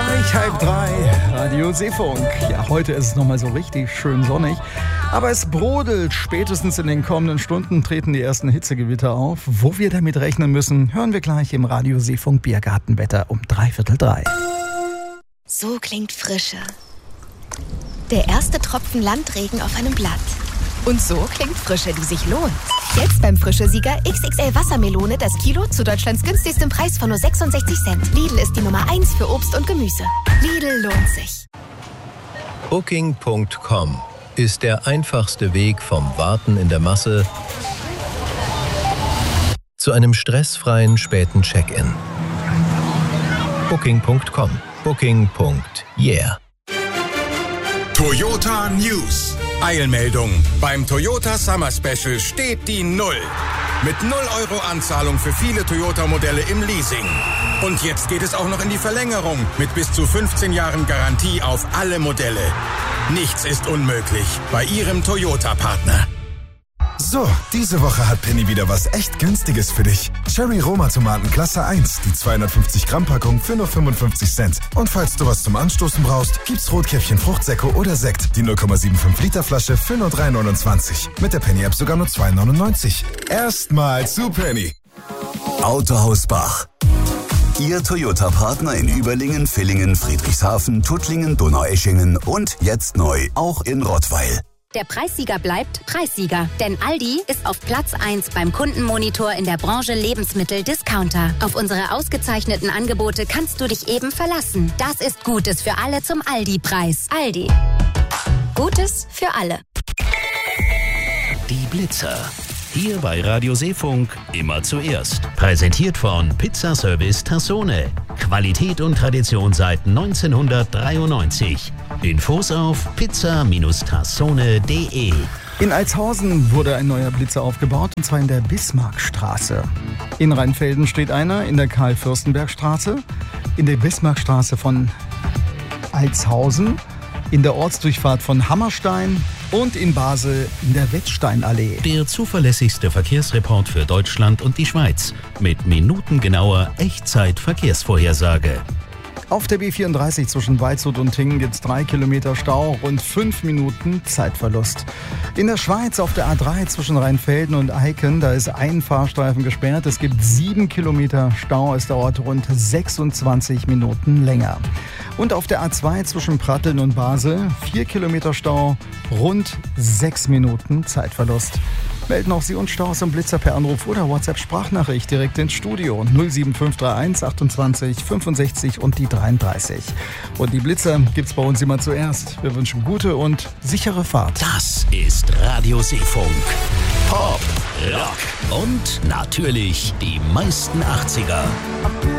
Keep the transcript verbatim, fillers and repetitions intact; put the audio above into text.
gleich halb drei, Radio Seefunk. Ja, heute ist es nochmal so richtig schön sonnig. Aber es brodelt. Spätestens in den kommenden Stunden treten die ersten Hitzegewitter auf. Wo wir damit rechnen müssen, hören wir gleich im Radio Seefunk Biergartenwetter um dreiviertel drei. So klingt Frische. Der erste Tropfen Landregen auf einem Blatt. Und so klingt Frische, die sich lohnt. Jetzt beim Frische-Sieger X X L Wassermelone das Kilo zu Deutschlands günstigstem Preis von nur sechsundsechzig Cent. Lidl ist die Nummer eins für Obst und Gemüse. Lidl lohnt sich. Booking Punkt com ist der einfachste Weg vom Warten in der Masse zu einem stressfreien späten Check-in. Booking Punkt com. Booking. Yeah. Toyota News. Eilmeldung. Beim Toyota Summer Special steht die Null. Mit null Euro Anzahlung für viele Toyota-Modelle im Leasing. Und jetzt geht es auch noch in die Verlängerung mit bis zu fünfzehn Jahren Garantie auf alle Modelle. Nichts ist unmöglich bei Ihrem Toyota-Partner. So, diese Woche hat Penny wieder was echt Günstiges für dich. Cherry Roma Tomaten Klasse eins, die zweihundertfünfzig Gramm Packung für nur fünfundfünfzig Cent. Und falls du was zum Anstoßen brauchst, gibt's Rotkäppchen Fruchtsäcke oder Sekt, die null Komma fünfundsiebzig Liter Flasche für nur drei neunundzwanzig. Mit der Penny App sogar nur zwei neunundneunzig. Erstmal zu Penny. Autohaus Bach. Ihr Toyota-Partner in Überlingen, Villingen, Friedrichshafen, Tuttlingen, Donaueschingen und jetzt neu auch in Rottweil. Der Preissieger bleibt Preissieger, denn Aldi ist auf Platz eins beim Kundenmonitor in der Branche Lebensmittel-Discounter. Auf unsere ausgezeichneten Angebote kannst du dich eben verlassen. Das ist Gutes für alle zum Aldi-Preis. Aldi. Gutes für alle. Die Blitzer. Hier bei Radio Seefunk immer zuerst. Präsentiert von Pizzaservice Tassone. Qualität und Tradition seit neunzehnhundertdreiundneunzig. Infos auf pizza tassone punkt de. In Altshausen wurde ein neuer Blitzer aufgebaut, und zwar in der Bismarckstraße. In Rheinfelden steht einer in der Karl-Fürstenberg-Straße, in der Bismarckstraße von Altshausen, in der Ortsdurchfahrt von Hammerstein und in Basel in der Wettsteinallee. Der zuverlässigste Verkehrsreport für Deutschland und die Schweiz mit minutengenauer Echtzeit-Verkehrsvorhersage. Auf der B vierunddreißig zwischen Waldshut und Tingen gibt es drei Kilometer Stau, rund fünf Minuten Zeitverlust. In der Schweiz auf der A drei zwischen Rheinfelden und Eiken, da ist ein Fahrstreifen gesperrt. Es gibt sieben Kilometer Stau, es dauert rund sechsundzwanzig Minuten länger. Und auf der A zwei zwischen Pratteln und Basel, vier Kilometer Stau, rund sechs Minuten Zeitverlust. Melden auch Sie uns Staus und Blitzer per Anruf oder WhatsApp-Sprachnachricht direkt ins Studio null sieben fünf drei eins achtundzwanzig fünfundsechzig und die dreiunddreißig. Und die Blitzer gibt's bei uns immer zuerst. Wir wünschen gute und sichere Fahrt. Das ist Radio Seefunk. Pop, Rock und natürlich die meisten achtziger.